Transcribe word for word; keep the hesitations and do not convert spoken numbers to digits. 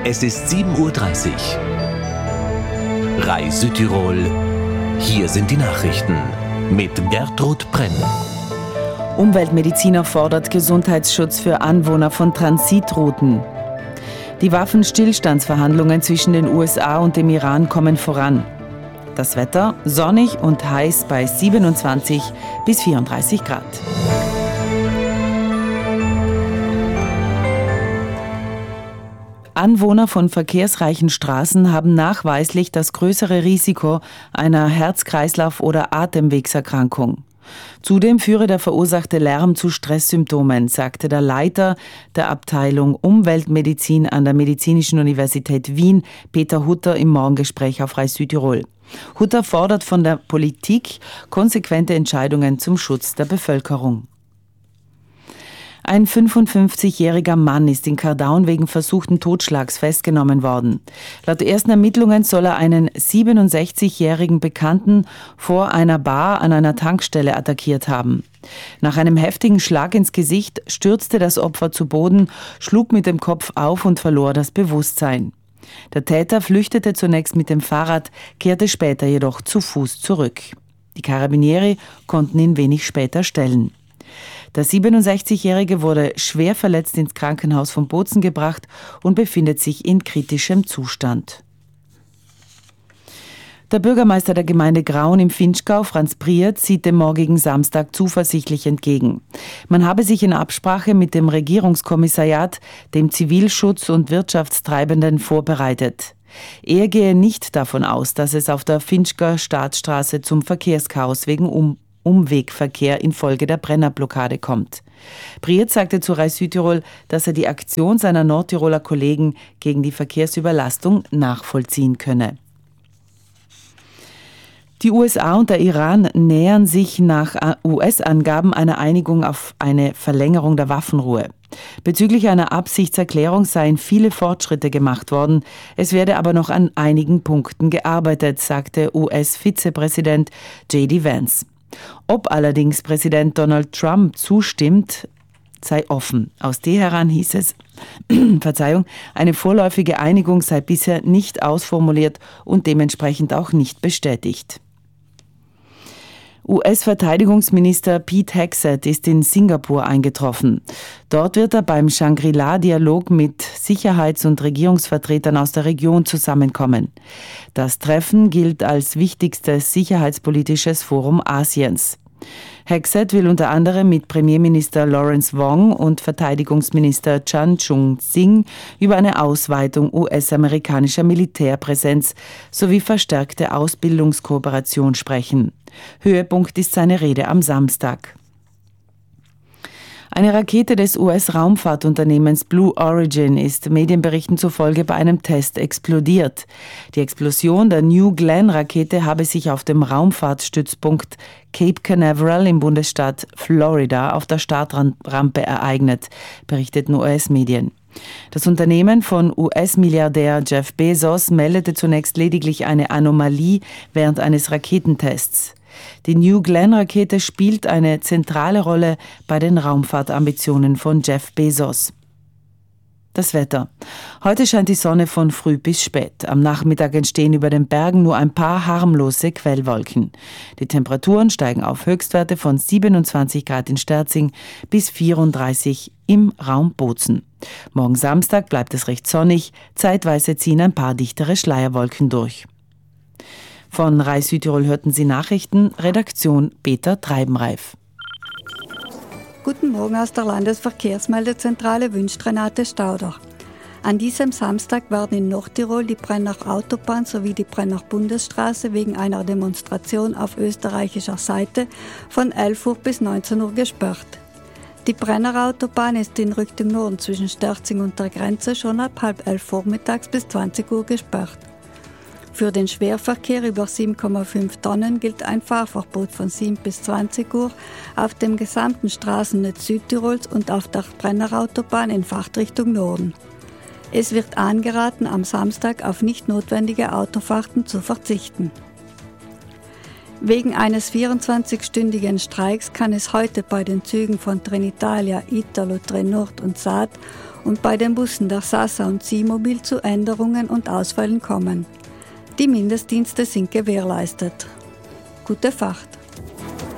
Es ist sieben Uhr dreißig. R A I Südtirol. Hier sind die Nachrichten mit Gertrud Brenn. Umweltmediziner fordert Gesundheitsschutz für Anwohner von Transitrouten. Die Waffenstillstandsverhandlungen zwischen den U S A und dem Iran kommen voran. Das Wetter sonnig und heiß bei siebenundzwanzig bis vierunddreißig Grad. Anwohner von verkehrsreichen Straßen haben nachweislich das größere Risiko einer Herz-Kreislauf- oder Atemwegserkrankung. Zudem führe der verursachte Lärm zu Stresssymptomen, sagte der Leiter der Abteilung Umweltmedizin an der Medizinischen Universität Wien, Peter Hutter, im Morgengespräch auf R A I Südtirol. Hutter fordert von der Politik konsequente Entscheidungen zum Schutz der Bevölkerung. Ein fünfundfünfzigjähriger Mann ist in Kardaun wegen versuchten Totschlags festgenommen worden. Laut ersten Ermittlungen soll er einen siebenundsechzigjährigen Bekannten vor einer Bar an einer Tankstelle attackiert haben. Nach einem heftigen Schlag ins Gesicht stürzte das Opfer zu Boden, schlug mit dem Kopf auf und verlor das Bewusstsein. Der Täter flüchtete zunächst mit dem Fahrrad, kehrte später jedoch zu Fuß zurück. Die Carabinieri konnten ihn wenig später stellen. Der siebenundsechzigjährige wurde schwer verletzt ins Krankenhaus von Bozen gebracht und befindet sich in kritischem Zustand. Der Bürgermeister der Gemeinde Graun im Vinschgau, Franz Priert, sieht dem morgigen Samstag zuversichtlich entgegen. Man habe sich in Absprache mit dem Regierungskommissariat, dem Zivilschutz und Wirtschaftstreibenden vorbereitet. Er gehe nicht davon aus, dass es auf der Vinschgauer Staatsstraße zum Verkehrschaos wegen um Umwegverkehr infolge der Brennerblockade kommt. Priet sagte zu R A I Südtirol, dass er die Aktion seiner Nordtiroler Kollegen gegen die Verkehrsüberlastung nachvollziehen könne. Die U S A und der Iran nähern sich nach U S-Angaben einer Einigung auf eine Verlängerung der Waffenruhe. Bezüglich einer Absichtserklärung seien viele Fortschritte gemacht worden. Es werde aber noch an einigen Punkten gearbeitet, sagte U S-Vizepräsident J D Vance. Ob allerdings Präsident Donald Trump zustimmt, sei offen. Aus Teheran hieß es, Verzeihung, eine vorläufige Einigung sei bisher nicht ausformuliert und dementsprechend auch nicht bestätigt. U S-Verteidigungsminister Pete Hegseth ist in Singapur eingetroffen. Dort wird er beim Shangri-La-Dialog mit Sicherheits- und Regierungsvertretern aus der Region zusammenkommen. Das Treffen gilt als wichtigstes sicherheitspolitisches Forum Asiens. Hegseth will unter anderem mit Premierminister Lawrence Wong und Verteidigungsminister Chan Chung-Sing über eine Ausweitung U S-amerikanischer Militärpräsenz sowie verstärkte Ausbildungskooperation sprechen. Höhepunkt ist seine Rede am Samstag. Eine Rakete des U S-Raumfahrtunternehmens Blue Origin ist Medienberichten zufolge bei einem Test explodiert. Die Explosion der New Glenn-Rakete habe sich auf dem Raumfahrtstützpunkt Cape Canaveral im Bundesstaat Florida auf der Startrampe ereignet, berichteten U S-Medien. Das Unternehmen von U S-Milliardär Jeff Bezos meldete zunächst lediglich eine Anomalie während eines Raketentests. Die New Glenn-Rakete spielt eine zentrale Rolle bei den Raumfahrtambitionen von Jeff Bezos. Das Wetter. Heute scheint die Sonne von früh bis spät. Am Nachmittag entstehen über den Bergen nur ein paar harmlose Quellwolken. Die Temperaturen steigen auf Höchstwerte von siebenundzwanzig Grad in Sterzing bis vierunddreißig im Raum Bozen. Morgen Samstag bleibt es recht sonnig, zeitweise ziehen ein paar dichtere Schleierwolken durch. Von R A I Südtirol hörten Sie Nachrichten, Redaktion Peter Treibenreif. Guten Morgen aus der Landesverkehrsmeldezentrale wünscht Renate Stauder. An diesem Samstag werden in Nordtirol die Brenner Autobahn sowie die Brenner Bundesstraße wegen einer Demonstration auf österreichischer Seite von elf Uhr bis neunzehn Uhr gesperrt. Die Brenner Autobahn ist in Richtung Norden zwischen Sterzing und der Grenze schon ab halb elf vormittags bis zwanzig Uhr gesperrt. Für den Schwerverkehr über sieben Komma fünf Tonnen gilt ein Fahrverbot von sieben bis zwanzig Uhr auf dem gesamten Straßennetz Südtirols und auf der Brenner Autobahn in Fahrtrichtung Norden. Es wird angeraten, am Samstag auf nicht notwendige Autofahrten zu verzichten. Wegen eines vierundzwanzigstündigen Streiks kann es heute bei den Zügen von Trenitalia, Italo, Trenord und Saat und bei den Bussen der Sasa und Seamobil zu Änderungen und Ausfällen kommen. Die Mindestdienste sind gewährleistet. Gute Fahrt!